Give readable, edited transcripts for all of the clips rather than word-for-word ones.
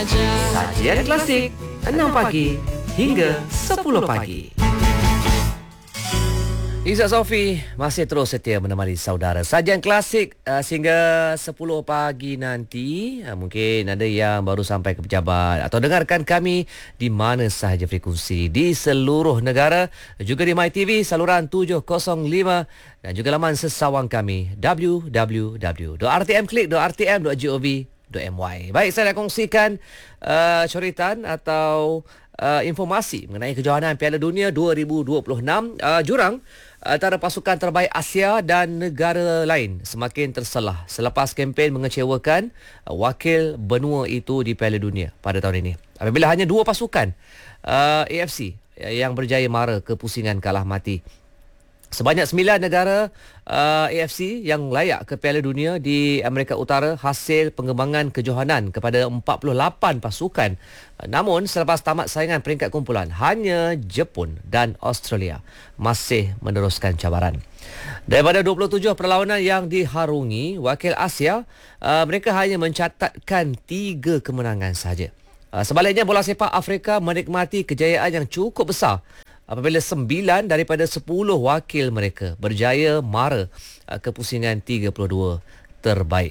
Sajian klasik 6 pagi hingga 10 pagi. Izzat Sofi masih terus setia menemani saudara. Sajian klasik sehingga 10 pagi nanti. Mungkin ada yang baru sampai ke pejabat atau dengarkan kami di mana sahaja frekuensi di seluruh negara, juga di MyTV saluran 705 dan juga laman sesawang kami www.rtmklik.rtm.gov.my. Baik, saya nak kongsikan coritan atau informasi mengenai kejohanan Piala Dunia 2026. Jurang antara pasukan terbaik Asia dan negara lain semakin terselah selepas kempen mengecewakan wakil benua itu di Piala Dunia pada tahun ini. Apabila hanya dua pasukan AFC yang berjaya mara kepusingan kalah mati. Sebanyak 9 negara AFC yang layak ke Piala Dunia di Amerika Utara hasil pengembangan kejohanan kepada 48 pasukan. Namun selepas tamat saingan peringkat kumpulan, hanya Jepun dan Australia masih meneruskan cabaran. Daripada 27 perlawanan yang diharungi, wakil Asia mereka hanya mencatatkan 3 kemenangan sahaja. Sebaliknya, bola sepak Afrika menikmati kejayaan yang cukup besar apabila 9 daripada 10 wakil mereka berjaya mara kepusingan 32 terbaik.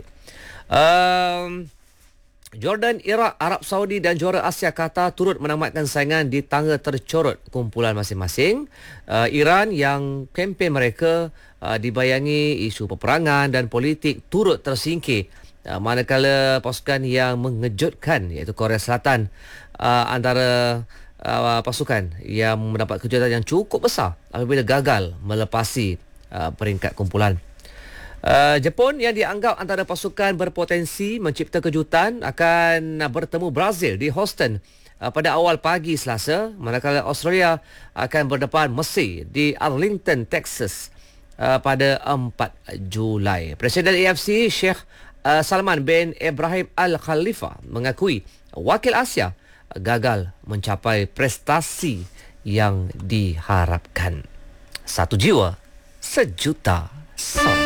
Jordan, Iraq, Arab Saudi dan juara Asia Qatar turut menamatkan saingan di tangga tercorot kumpulan masing-masing. Iran yang kempen mereka dibayangi isu peperangan dan politik turut tersingkir. Manakala pasukan yang mengejutkan iaitu Korea Selatan antara pasukan yang mendapat kejutan yang cukup besar apabila gagal melepasi peringkat kumpulan. Jepun yang dianggap antara pasukan berpotensi mencipta kejutan akan bertemu Brazil di Houston pada awal pagi Selasa, manakala Australia akan berdepan Mesir di Arlington, Texas pada 4 Julai. Presiden AFC Sheikh Salman bin Ibrahim Al Khalifa mengakui wakil Asia gagal mencapai prestasi yang diharapkan. Satu jiwa, sejuta soul.